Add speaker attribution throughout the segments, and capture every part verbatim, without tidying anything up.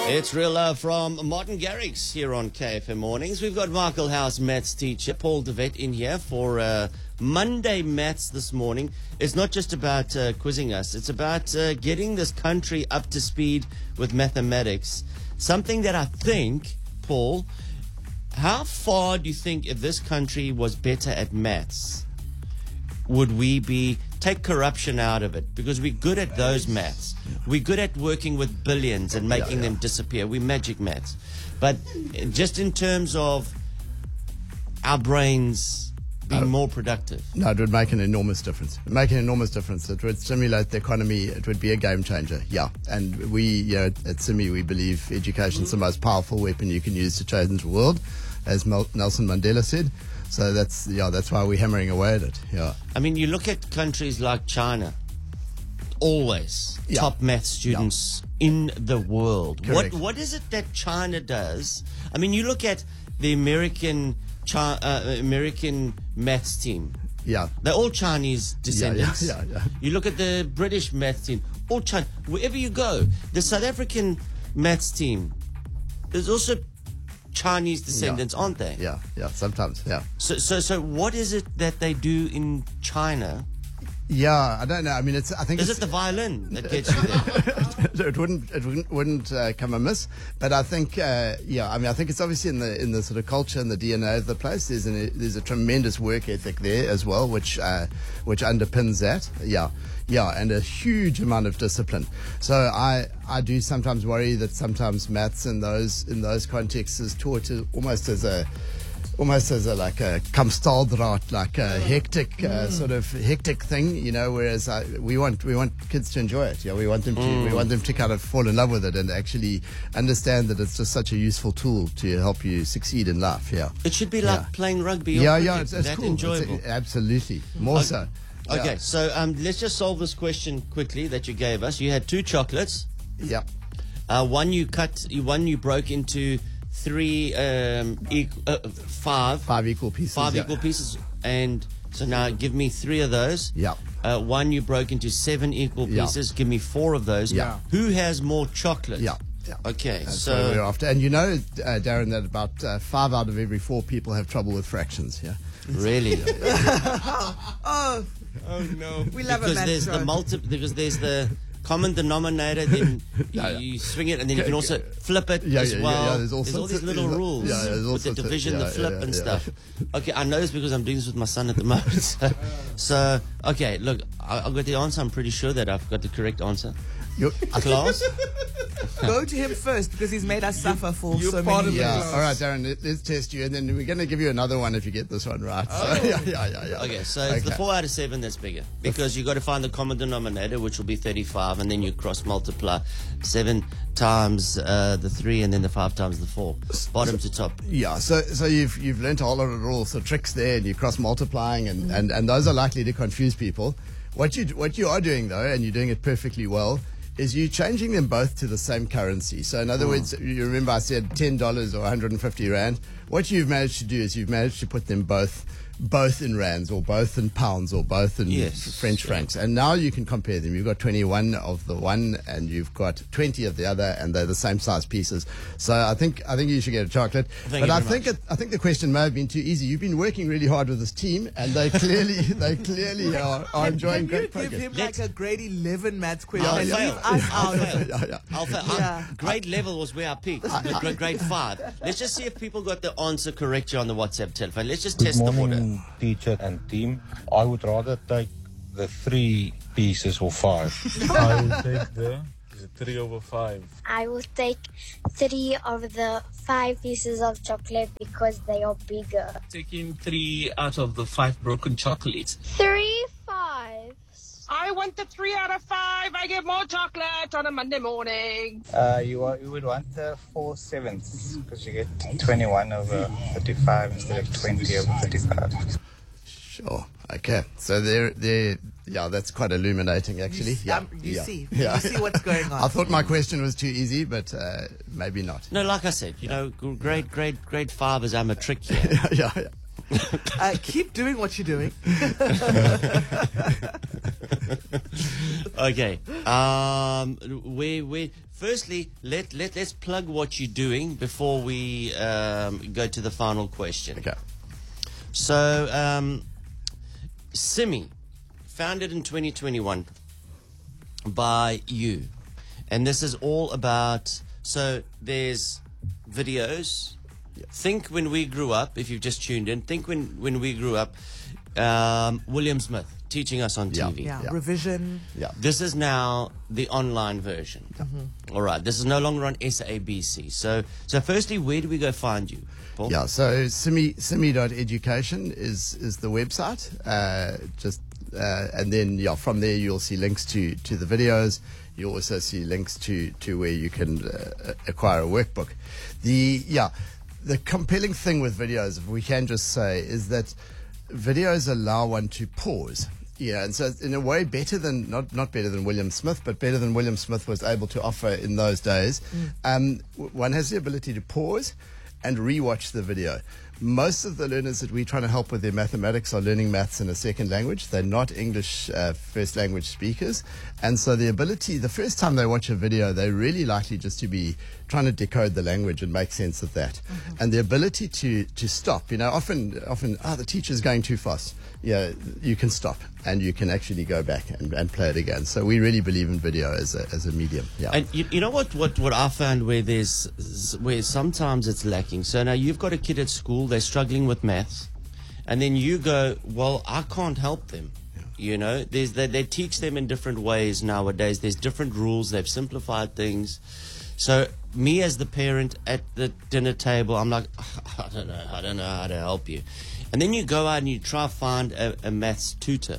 Speaker 1: It's Real Love from Martin Garrix here on K F M Mornings. We've got Michael House, maths teacher, Paul DeVet in here for uh, Monday Maths this morning. It's not just about uh, quizzing us. It's about uh, getting this country up to speed with mathematics. Something that I think, Paul, how far do you think if this country was better at maths, would we be, take corruption out of it? Because we're good at those maths. We're good at working with billions and making yeah, yeah. them disappear. We're magic maths. But just in terms of our brains being uh, more productive.
Speaker 2: No, it would make an enormous difference. It would make an enormous difference. It would stimulate the economy. It would be a game changer. Yeah. And we, you know, at Simi, we believe education is the most powerful weapon you can use to change the world, as Mel- Nelson Mandela said. So that's, yeah, that's why we're hammering away at it. Yeah.
Speaker 1: I mean, you look at countries like China, always yeah. top math students yeah. in the world.
Speaker 2: Correct.
Speaker 1: What What is it that China does? I mean, you look at the American Chi- uh, American maths team.
Speaker 2: Yeah.
Speaker 1: They're all Chinese descendants.
Speaker 2: Yeah, yeah, yeah, yeah.
Speaker 1: You look at the British maths team, all China. Wherever you go, the South African maths team, there's also Chinese descendants,
Speaker 2: yeah.
Speaker 1: aren't they?
Speaker 2: Yeah, yeah, sometimes, yeah.
Speaker 1: So, so, so, what is it that they do in China?
Speaker 2: Yeah, I don't know. I mean, it's. I think
Speaker 1: is
Speaker 2: it's,
Speaker 1: it the violin that gets you there?
Speaker 2: it wouldn't. It wouldn't, wouldn't uh, come amiss. But I think, uh, yeah. I mean, I think it's obviously in the in the sort of culture and the D N A of the place. There's an, there's a tremendous work ethic there as well, which uh, which underpins that. Yeah, yeah, and a huge amount of discipline. So I I do sometimes worry that sometimes maths in those in those contexts is taught as, almost as a almost as a like a kamstaldraad, like a hectic uh, mm. sort of hectic thing, you know. Whereas uh, we want we want kids to enjoy it. Yeah, we want them to mm. we want them to kind of fall in love with it and actually understand that it's just such a useful tool to help you succeed in life. Yeah,
Speaker 1: it should be like
Speaker 2: yeah.
Speaker 1: playing rugby.
Speaker 2: Yeah,
Speaker 1: or
Speaker 2: yeah, it's, it's
Speaker 1: that
Speaker 2: cool.
Speaker 1: enjoyable.
Speaker 2: It's, absolutely, more
Speaker 1: okay.
Speaker 2: so.
Speaker 1: Okay,
Speaker 2: yeah.
Speaker 1: so um, let's just solve this question quickly that you gave us. You had two chocolates.
Speaker 2: Yeah.
Speaker 1: Uh, one you cut. One you broke into three, um, equal, uh, five,
Speaker 2: five equal pieces.
Speaker 1: Five
Speaker 2: yeah.
Speaker 1: equal pieces, and so now give me three of those.
Speaker 2: Yeah.
Speaker 1: Uh, one you broke into seven equal pieces. Yeah. Give me four of those.
Speaker 2: Yeah.
Speaker 1: Who has more chocolate?
Speaker 2: Yeah. Yeah.
Speaker 1: Okay.
Speaker 2: That's
Speaker 1: so
Speaker 2: what we're after, and you know, uh, Darren, that about uh, five out of every four people have trouble with fractions. Yeah.
Speaker 1: Really?
Speaker 3: oh.
Speaker 1: Oh no.
Speaker 3: We love
Speaker 1: because
Speaker 3: a
Speaker 1: there's the multi. Because there's the common denominator, then
Speaker 2: yeah, yeah.
Speaker 1: you swing it, and then you can also flip it
Speaker 2: yeah,
Speaker 1: as
Speaker 2: yeah,
Speaker 1: well.
Speaker 2: Yeah, yeah. There's, all,
Speaker 1: there's all these little
Speaker 2: of,
Speaker 1: rules
Speaker 2: yeah, yeah,
Speaker 1: with the division,
Speaker 2: yeah,
Speaker 1: the flip,
Speaker 2: yeah,
Speaker 1: and
Speaker 2: yeah.
Speaker 1: stuff. Okay, I know this because I'm doing this with my son at the moment. So, so okay, look, I, I've got the answer. I'm pretty sure that I've got the correct answer.
Speaker 2: You're,
Speaker 1: Class?
Speaker 3: Go to him first because he's made us suffer for
Speaker 4: you're
Speaker 3: so
Speaker 4: part
Speaker 3: many
Speaker 4: of
Speaker 3: years.
Speaker 2: Yeah. All right, Darren, let, let's test you, and then we're going to give you another one if you get this one right.
Speaker 4: Oh.
Speaker 2: So, yeah, yeah, yeah, yeah.
Speaker 1: Okay, so it's
Speaker 2: okay.
Speaker 1: the four out of seven that's bigger because you've got to find the common denominator, which will be thirty-five, and then you cross multiply seven times uh, the three, and then the five times the four, bottom to top.
Speaker 2: Yeah, so so you've you've learnt a whole lot of rules, of tricks there, and you're cross multiplying, and, mm. and, and those are likely to confuse people. What you what you are doing though, and you're doing it perfectly well, is you changing them both to the same currency. So in other oh. words, you remember I said ten dollars or one hundred fifty rand. What you've managed to do is you've managed to put them both both in rands or both in pounds or both in
Speaker 1: yes,
Speaker 2: French
Speaker 1: sure.
Speaker 2: francs. And now you can compare them. You've got twenty-one of the one and you've got twenty of the other, and they're the same size pieces. So I think I think you should get a chocolate.
Speaker 1: Thank
Speaker 2: but
Speaker 1: you
Speaker 2: I
Speaker 1: very
Speaker 2: think
Speaker 1: much.
Speaker 2: it, I think the question may have been too easy. You've been working really hard with this team, and they clearly they clearly are, are enjoying
Speaker 3: Can you
Speaker 2: great
Speaker 3: give
Speaker 2: progress.
Speaker 3: him like a grade eleven maths question
Speaker 1: I'll
Speaker 3: and
Speaker 1: fail.
Speaker 3: leave us
Speaker 1: I'll
Speaker 3: out of
Speaker 1: fail.
Speaker 3: it?
Speaker 2: Yeah, yeah.
Speaker 1: I'll fail.
Speaker 3: Yeah.
Speaker 1: I'm- grade level was where I peaked. The gra- grade five. Let's just see if people got the answer correct here on the WhatsApp telephone. Let's just test
Speaker 5: Good
Speaker 1: the
Speaker 5: morning,
Speaker 1: order.
Speaker 5: teacher and team. I would rather take the three pieces or five. I would take the, the three over five.
Speaker 6: I will take three of the five pieces of chocolate because they are bigger.
Speaker 4: Taking three out of the five broken chocolates.
Speaker 6: Three fives.
Speaker 7: I want the three out of five. I get more chocolate on a Monday morning.
Speaker 8: Uh, you are, you would want the four sevenths because you get twenty-one over thirty-five instead of twenty over thirty-five.
Speaker 2: Sure. Okay. So there, there. Yeah, that's quite illuminating, actually.
Speaker 3: You,
Speaker 2: yeah.
Speaker 3: um, you
Speaker 2: yeah.
Speaker 3: see,
Speaker 2: yeah.
Speaker 3: you see what's going on.
Speaker 2: I thought my question was too easy, but uh, maybe not.
Speaker 1: No, like I said, you know, g- grade grade grade five is I'm a trick here.
Speaker 2: yeah, yeah. yeah.
Speaker 3: Uh, keep doing what you're doing.
Speaker 1: Okay. Um, we we firstly, let, let, let's plug what you're doing before we um, go to the final question.
Speaker 2: Okay.
Speaker 1: So, um, Simi, founded in twenty twenty-one by you. And this is all about, so there's videos. Think when we grew up, if you've just tuned in, think when, when we grew up, um, William Smith teaching us on T V.
Speaker 3: Yeah,
Speaker 2: Yeah.
Speaker 3: revision.
Speaker 2: Yeah.
Speaker 1: This is now the online version. All right. This is no longer on S A B C. So, so firstly, where do we go find you, Paul?
Speaker 2: Yeah, so simi simi dot education is is the website. Uh, just uh, and then yeah, from there you'll see links to to the videos. You'll also see links to to where you can uh, acquire a workbook. The yeah, the compelling thing with videos, if we can just say, is that videos allow one to pause. Yeah, and so it's in a way better than not not better than William Smith, but better than William Smith was able to offer in those days. Um, w- one has the ability to pause and rewatch the video. Most of the learners that we're trying to help with their mathematics are learning maths in a second language. They're not English uh, first language speakers. And so the ability, the first time they watch a video, they're really likely just to be trying to decode the language and make sense of that. Mm-hmm. And the ability to, to stop, you know, often, often, oh, the teacher's going too fast. Yeah, you can stop and you can actually go back and, and play it again. So we really believe in video as a, as a medium. Yeah.
Speaker 1: And you, you know what, what, what I found where there's, where sometimes it's lacking. So now you've got a kid at school, they're struggling with maths, and then you go, well, I can't help them. You know, there's they, they teach them in different ways nowadays. There's different rules. They've simplified things. So me as the parent at the dinner table, I'm like, I don't know, I don't know how to help you. And then you go out and you try to find a, a maths tutor.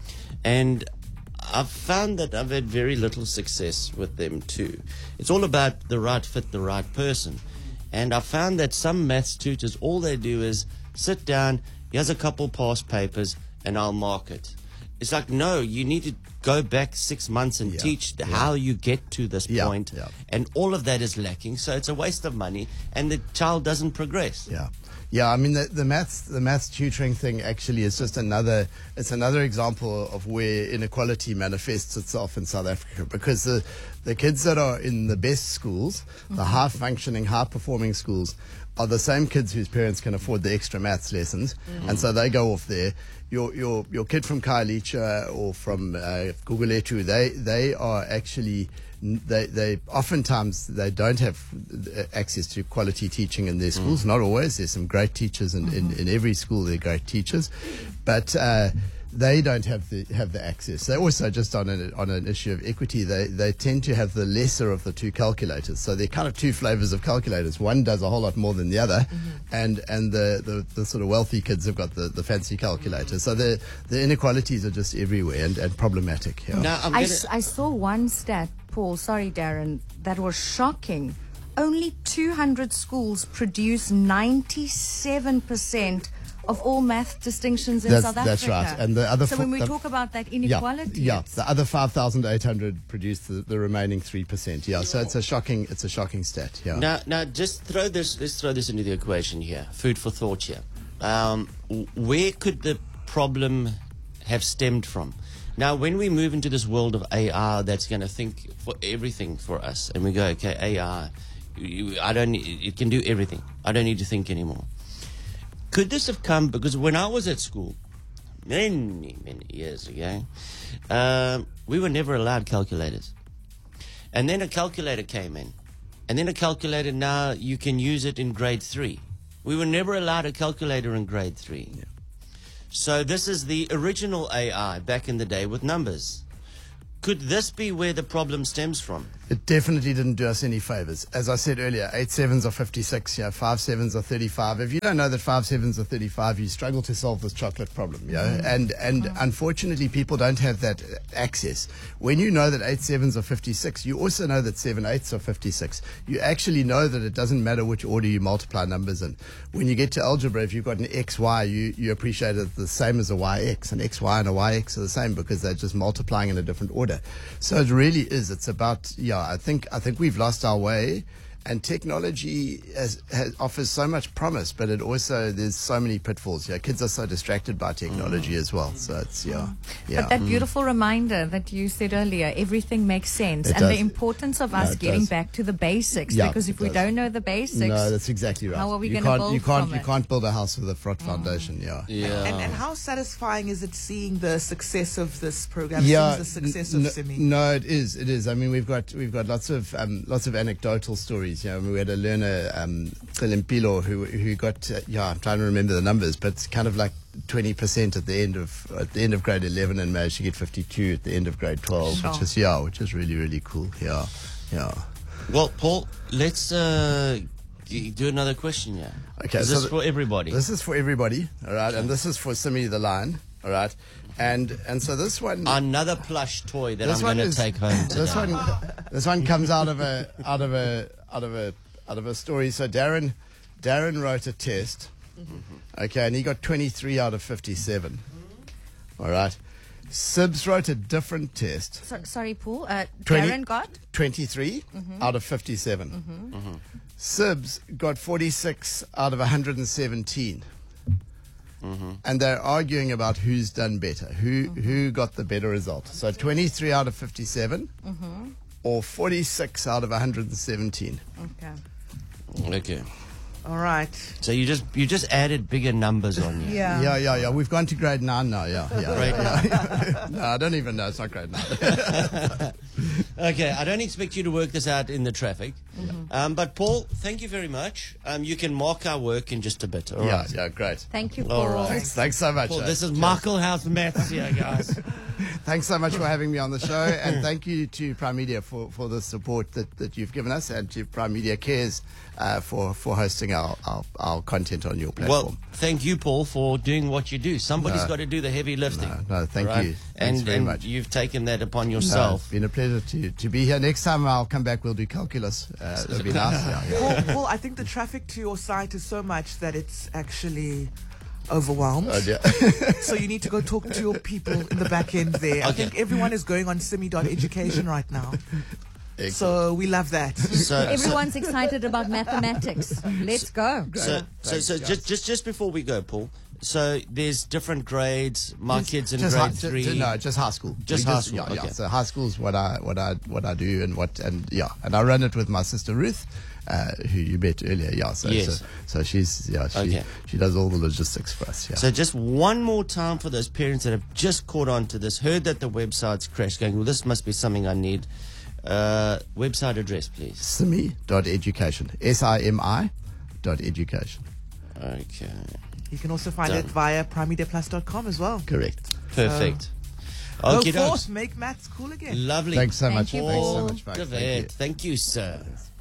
Speaker 1: And I've found that I've had very little success with them too. It's all about the right fit, the right person. And I found that some maths tutors, all they do is sit down, here's a couple past papers, and I'll mark it. It's like, no, you need to go back six months and
Speaker 2: Yeah,
Speaker 1: teach
Speaker 2: yeah.
Speaker 1: how you get to this
Speaker 2: Yeah,
Speaker 1: point.
Speaker 2: yeah.
Speaker 1: And all of that is lacking. So it's a waste of money, and the child doesn't progress.
Speaker 2: Yeah. Yeah, I mean the, the maths the maths tutoring thing actually is just another it's another example of where inequality manifests itself in South Africa, because the the kids that are in the best schools, the high functioning, high performing schools, are the same kids whose parents can afford the extra maths lessons, and so they go off there. Your your your kid from Khayelitsha or from uh, Gugulethu, they they are actually they they oftentimes they don't have access to quality teaching in their schools. Mm. Not always. There's some great teachers in, mm-hmm. in, in every school. They're great teachers, but uh, they don't have the have the access. They also, just on an on an issue of equity, they they tend to have the lesser of the two calculators. So they're kind of two flavors of calculators. One does a whole lot more than the other, mm-hmm. and and the, the, the sort of wealthy kids have got the, the fancy calculators. So the the inequalities are just everywhere and, and problematic. Yeah.
Speaker 1: Now, I'm
Speaker 9: I,
Speaker 1: gonna-
Speaker 9: s- I saw one stat, Paul, sorry, Darren, that was shocking. Only two hundred schools produce ninety-seven percent of all math distinctions in
Speaker 2: That's-
Speaker 9: South Africa.
Speaker 2: that's right. And the other
Speaker 9: so
Speaker 2: f-
Speaker 9: when we
Speaker 2: the-
Speaker 9: talk about that
Speaker 2: Yeah,
Speaker 9: inequality,
Speaker 2: yeah.
Speaker 9: it's-
Speaker 2: The other five thousand eight hundred produce the, the remaining three percent. Yeah, so it's a shocking, it's a shocking stat. Yeah.
Speaker 1: Now, now, just throw this. Let's throw this into the equation here. Food for thought here. Um, w- where could the problem have stemmed from? Now, when we move into this world of A I, that's going to think for everything for us, and we go, okay, A I, you- I don't. It can do everything. I don't need to think anymore. Could this have come because when I was at school, many, many years ago, um, we were never allowed calculators. And then a calculator came in. And then a calculator, now you can use it in grade three. We were never allowed a calculator in grade three. Yeah. So this is the original A I back in the day with numbers. Could this be where the problem stems from?
Speaker 2: It definitely didn't do us any favors. As I said earlier, eight sevens are fifty-six, you know, five sevens are thirty-five. If you don't know that five sevens are thirty-five, you struggle to solve this chocolate problem, you know? Mm-hmm. And and oh. unfortunately, people don't have that access. When you know that eight sevens are fifty-six, you also know that seven eights are fifty-six. You actually know that it doesn't matter which order you multiply numbers in. When you get to algebra, if you've got an X Y, you, you appreciate it the same as a Y X. An X Y and a Y X are the same because they're just multiplying in a different order. So it really is. It's about, yeah, I think I think we've lost our way, and technology has, has offers so much promise, but it also there's so many pitfalls. Yeah, kids are so distracted by technology
Speaker 1: Mm.
Speaker 2: as well. So it's yeah, yeah.
Speaker 9: But that beautiful reminder that you said earlier, everything makes sense.
Speaker 2: It
Speaker 9: and
Speaker 2: does.
Speaker 9: the importance of
Speaker 2: No,
Speaker 9: us
Speaker 2: it
Speaker 9: getting
Speaker 2: does.
Speaker 9: back to the basics.
Speaker 2: Yeah,
Speaker 9: because if
Speaker 2: it
Speaker 9: we
Speaker 2: does.
Speaker 9: don't know the basics,
Speaker 2: No, that's exactly right.
Speaker 9: how are we
Speaker 2: you
Speaker 9: going to
Speaker 2: can't,
Speaker 9: build
Speaker 2: you can't,
Speaker 9: from
Speaker 2: you
Speaker 9: it?
Speaker 2: can't build a house with a front foundation. Yeah.
Speaker 1: Yeah.
Speaker 3: And, and how satisfying is it seeing the success of this program?
Speaker 2: Yeah,
Speaker 3: Seeing the success
Speaker 2: n-
Speaker 3: of
Speaker 2: n-
Speaker 3: Simi?
Speaker 2: No, it is. It is. I mean, we've got we've got lots of um, lots of anecdotal stories. You know, we had a learner, um, Pilo, who who got uh, yeah, I'm trying to remember the numbers, but it's kind of like twenty percent at the end of at the end of grade eleven, and managed to get fifty-two at the end of grade twelve,
Speaker 3: Sure.
Speaker 2: which is yeah, which is really really cool. Yeah, yeah.
Speaker 1: Well, Paul, let's uh, g- do another question. Yeah.
Speaker 2: Okay,
Speaker 1: Is
Speaker 2: so
Speaker 1: this
Speaker 2: the-
Speaker 1: for everybody?
Speaker 2: This is for everybody, all right, and this is for Simi the lion, all right, and and so this one.
Speaker 1: Another plush toy that
Speaker 2: This
Speaker 1: I'm
Speaker 2: one
Speaker 1: going to
Speaker 2: is-
Speaker 1: take home today.
Speaker 2: This one, this one comes out of a out of a out of a out of a story. So Darren, Darren wrote a test, okay, and he got twenty-three out of fifty-seven. All right, Sibs wrote a different test,
Speaker 9: So, sorry, Paul. Uh,
Speaker 2: twenty
Speaker 9: Darren got?
Speaker 2: twenty-three out of fifty-seven. Sibs got forty-six out of one hundred seventeen. And they're arguing about who's done better, who who got the better result. So twenty-three out of fifty-seven, or forty-six out of one hundred seventeen.
Speaker 9: Okay.
Speaker 1: Okay.
Speaker 3: All right.
Speaker 1: So you just you just added bigger numbers on you.
Speaker 3: Yeah.
Speaker 2: Yeah, yeah, yeah. We've gone to grade nine now. Yeah, yeah.
Speaker 1: Right
Speaker 2: yeah. No, I don't even know. It's not grade nine.
Speaker 1: Okay, I don't expect you to work this out in the traffic. Um, but Paul, thank you very much. Um, you can mark our work in just a bit. All
Speaker 2: Yeah,
Speaker 1: right.
Speaker 2: yeah, great.
Speaker 9: Thank you, Paul.
Speaker 1: All right.
Speaker 2: Thanks, thanks so much.
Speaker 1: Paul,
Speaker 2: uh,
Speaker 1: this is
Speaker 2: Cheers.
Speaker 1: Michael House Maths here, guys.
Speaker 2: Thanks so much for having me on the show, and thank you to Prime Media for, for the support that, that you've given us, and to Prime Media Cares uh, for, for hosting our, our, our content on your platform.
Speaker 1: Well, thank you, Paul, for doing what you do. Somebody's
Speaker 2: No.
Speaker 1: got to do the heavy lifting.
Speaker 2: No, no, thank
Speaker 1: all right?
Speaker 2: you. Thanks
Speaker 1: And,
Speaker 2: very
Speaker 1: and
Speaker 2: much.
Speaker 1: you've taken that upon
Speaker 2: No,
Speaker 1: yourself.
Speaker 2: it's been a pleasure to, to be here. Next time I'll come back, we'll do calculus. Uh, it'll be nice. Yeah, yeah.
Speaker 3: Paul, Paul, I think the traffic to your site is so much that it's actually overwhelmed.
Speaker 2: Oh, dear.
Speaker 3: So you need to go talk to your people in the back end there. I
Speaker 1: Okay.
Speaker 3: think everyone is going on simi dot education right now.
Speaker 2: Excellent.
Speaker 3: So we love that.
Speaker 1: So,
Speaker 9: Everyone's excited about mathematics. Let's go.
Speaker 1: so, so,
Speaker 2: Thanks,
Speaker 1: so
Speaker 2: guys.
Speaker 1: just, just, just before we go, Paul. So there's different grades. My kids in
Speaker 2: just
Speaker 1: grade
Speaker 2: hi- ju-
Speaker 1: three.
Speaker 2: ju- no, just high school.
Speaker 1: Just
Speaker 2: We
Speaker 1: high school,
Speaker 2: Yeah, yeah.
Speaker 1: okay.
Speaker 2: So high school is what I what I what I do, and what and yeah, and I run it with my sister Ruth, uh, who you met earlier. Yeah. So
Speaker 1: Yes.
Speaker 2: so, so she's yeah she
Speaker 1: Okay.
Speaker 2: she does all the logistics for us. Yeah.
Speaker 1: So just one more time for those parents that have just caught on to this, heard that the website's crashed, going, well, this must be something I need. Uh, website address, please.
Speaker 2: Simi dot education. S I M I dot education.
Speaker 1: Okay.
Speaker 3: You can also find
Speaker 1: Done.
Speaker 3: it via prime media plus dot com as well.
Speaker 2: Correct.
Speaker 1: Perfect.
Speaker 3: Go
Speaker 1: Okay,
Speaker 3: forth, make maths cool again.
Speaker 1: Lovely.
Speaker 2: Thanks so
Speaker 9: Thank
Speaker 2: much.
Speaker 9: you,
Speaker 2: Thanks so
Speaker 9: Paul.
Speaker 2: much, folks.
Speaker 1: David,
Speaker 2: Thank you.
Speaker 1: Thank you, sir.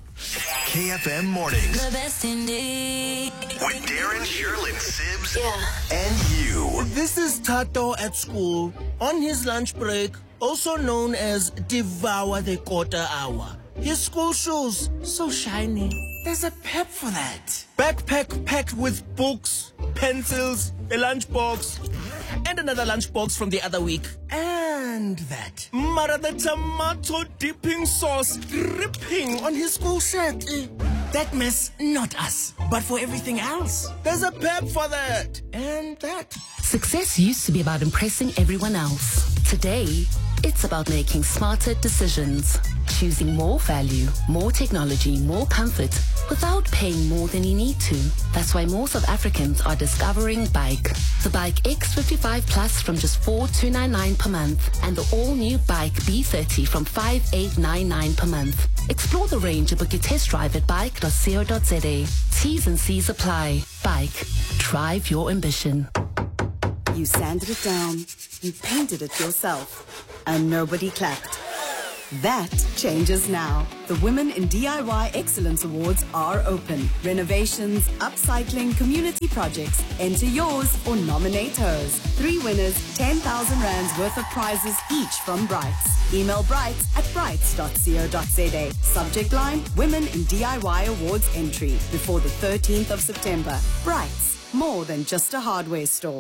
Speaker 10: K F M Mornings
Speaker 11: The best indeed.
Speaker 10: with Darren, Sherlyn, Sibs,
Speaker 11: Yeah.
Speaker 10: and you.
Speaker 12: This is Tato at school on his lunch break, also known as Devour the Quarter Hour. His school shoes, so shiny. There's a pep for that. Backpack packed with books, pencils, a lunchbox, and another lunchbox from the other week. And that. Mara the tomato dipping sauce dripping on his school shirt. Eh, That mess, not us. But for everything else, there's a pep for that. And that.
Speaker 11: Success used to be about impressing everyone else. Today, it's about making smarter decisions. Choosing more value, more technology, more comfort without paying more than you need to. That's why more South Africans are discovering Bike. The Bike X fifty-five Plus from just four thousand two hundred ninety-nine per month, and the all-new Bike B thirty from five thousand eight hundred ninety-nine per month. Explore the range and book your test drive at bike dot co dot za. T's and C's apply. Bike. Drive your ambition.
Speaker 13: You sanded it down, you painted it yourself, and nobody clapped. That changes now. The Women in D I Y Excellence Awards are open. Renovations, upcycling, community projects. Enter yours or nominate hers. Three winners, ten thousand rands worth of prizes each from Brights. Email Brights at brights dot co dot za. Subject line, Women in D I Y Awards entry before the thirteenth of September. Brights, more than just a hardware store.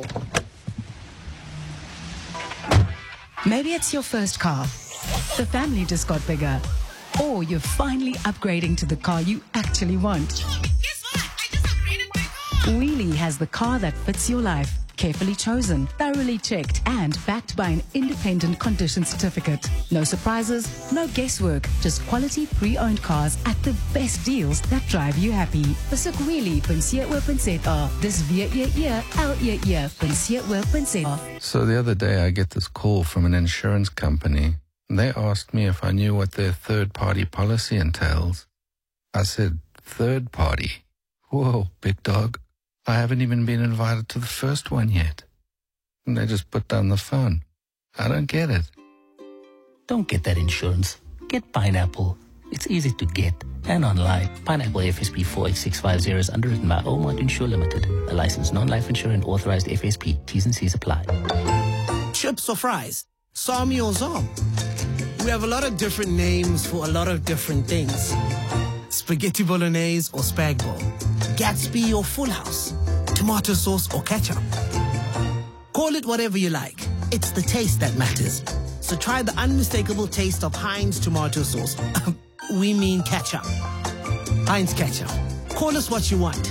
Speaker 14: Maybe it's your first car. The family just got bigger. or you're finally upgrading to the car you actually want.
Speaker 12: Guess what? I just upgraded my car.
Speaker 14: Wheelie has the car that fits your life. Carefully chosen, thoroughly checked, and backed by an independent condition certificate. No surprises, no guesswork, just quality pre-owned cars at the best deals that drive you happy. Besoek wheelie dot co dot za. Dis W E E L E E dot co dot za.
Speaker 15: So the other day I get this call from an insurance company. They asked me if I knew what their third-party policy entails. I said, third party? Whoa, big dog. I haven't even been invited to the first one yet. And they just put down the phone. I don't get it.
Speaker 16: Don't get that insurance. Get Pineapple. It's easy to get and online. Pineapple F S P four eight six five zero is underwritten by Omart Insure Limited, a licensed non-life insurer and authorized F S P. T's and C's apply.
Speaker 12: Chips or fries? Sami or Zom? We have a lot of different names for a lot of different things. Spaghetti bolognese or spag bowl. Gatsby or Full House. Tomato sauce or ketchup. Call it whatever you like. It's the taste that matters. So try the unmistakable taste of Heinz tomato sauce. We mean ketchup. Heinz ketchup. Call us what you want.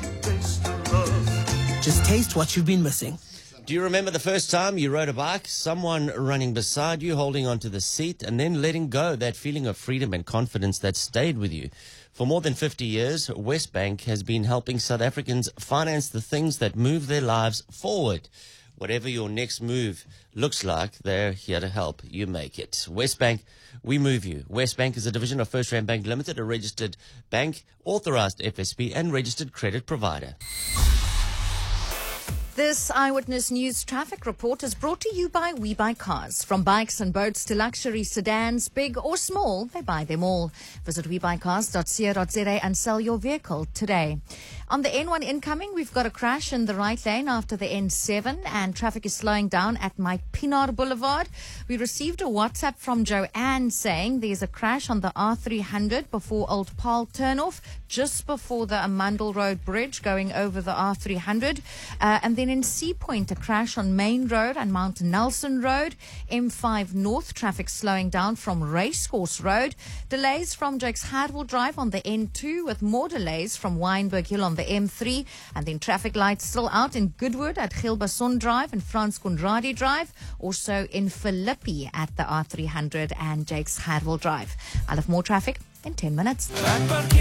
Speaker 12: Just taste what you've been missing.
Speaker 1: Do you remember the first time you rode a bike? Someone running beside you, holding onto the seat, and then letting go, that feeling of freedom and confidence that stayed with you. For more than fifty years, Westbank has been helping South Africans finance the things that move their lives forward. Whatever your next move looks like, they're here to help you make it. Westbank, we move you. Westbank is a division of First Rand Bank Limited, a registered bank, authorized F S P, and registered credit provider.
Speaker 9: This Eyewitness News traffic report is brought to you by We Buy Cars. From bikes and boats to luxury sedans, big or small, they buy them all. Visit we buy cars dot co dot za and sell your vehicle today. On the N one incoming, we've got a crash in the right lane after the N seven, and traffic is slowing down at Pinar Boulevard. We received a WhatsApp from Joanne saying there's a crash on the R three hundred before Old Paarl turnoff, just before the Amandel Road Bridge going over the R three hundred. Uh, and then in Sea Point, a crash on Main Road and Mount Nelson Road. M five North, traffic slowing down from Racecourse Road. Delays from Jakes Hardwell Drive on the N two, with more delays from Wynberg Hill on the M three. And then traffic lights still out in Goodwood at Gilbason Drive and Frans Conradi Drive. Also in Philippi at the R three hundred and Jakes Hardwell Drive. I'll have more traffic in ten minutes.